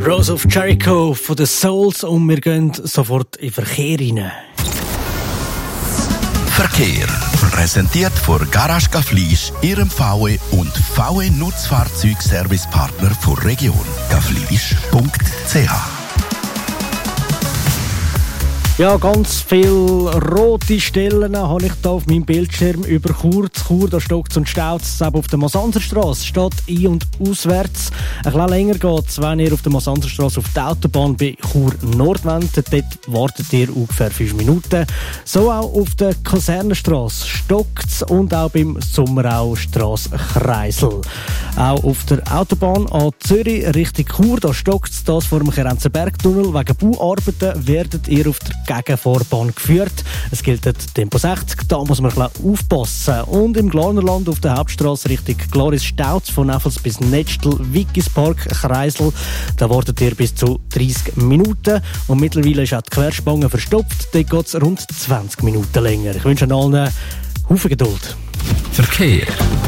Rose of Jericho von den Souls und wir gehen sofort in Verkehr rein. Verkehr. Präsentiert von Garage Gaflisch, Ihrem VW und VW Nutzfahrzeugservicepartner der Region. gaflisch.ch. Ja, ganz viele rote Stellen habe ich hier auf meinem Bildschirm über Chur. Chur, da stockt und staut es auf der Mosanserstrasse, statt ein- und auswärts. Ein bisschen länger geht es, wenn ihr auf der Mosanserstrasse auf die Autobahn bei Chur Nord wendet. Dort wartet ihr ungefähr 5 Minuten. So auch auf der Kasernenstrasse stockt es und auch beim Sommeraustrasse Kreisel. Auch auf der Autobahn an Zürich Richtung Chur, da stockt es das vor dem Kerenzenbergtunnel. Wegen Bauarbeiten werdet ihr auf der Gegenfahrbahn geführt. Es gilt Tempo 60, da muss man ein bisschen aufpassen. Und im Glarnerland auf der Hauptstrasse Richtung Glaris-Stauz von Neffels bis Netschtel, Wickispark, Kreisel, da wartet ihr bis zu 30 Minuten. Und mittlerweile ist auch die Querspange verstopft, dort geht es rund 20 Minuten länger. Ich wünsche allen Haufen Geduld. Verkehr.